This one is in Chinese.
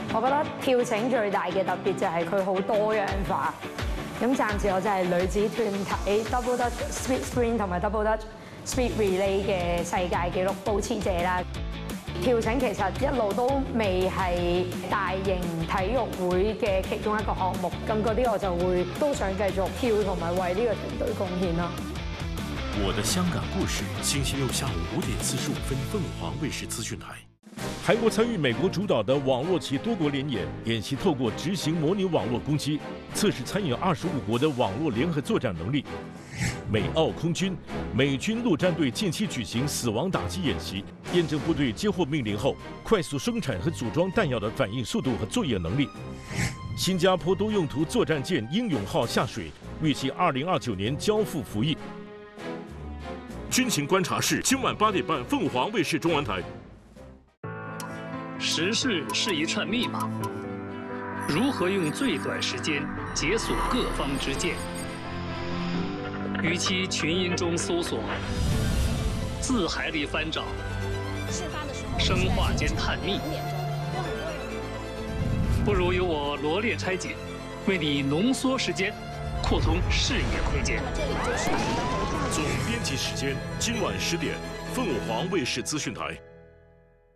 我覺得跳繩最大嘅特別就係佢好多樣化。咁暫時我就係女子團體 Double Dutch Speed Sprint 同埋 Double Dutch Speed Relay 嘅世界紀錄保持者啦。跳繩其實一路都未係大型體育會嘅其中一個項目，咁嗰啲我就會都想繼續跳同埋為呢個團隊貢獻啦。 我的香港故事，星期六下午5點45分，鳳凰衛視資訊台。 韩国参与美国主导的网络及多国联演，演习透过执行模拟网络攻击，测试参与25国的网络联合作战能力。美澳空军、美军陆战队近期举行死亡打击演习，验证部队接获命令后快速生产和组装弹药的反应速度和作业能力。新加坡多用途作战舰“英勇号”下水，预计2029年交付服役。军情观察室今晚8点半，凤凰卫视中文台。 时事是一串密码，如何用最短时间解锁各方之见？与其群音中搜索，字海里翻找，生化间探秘，不如由我罗列拆解，为你浓缩时间，扩通视野空间。 总编辑时间今晚10点，凤凰卫视资讯台。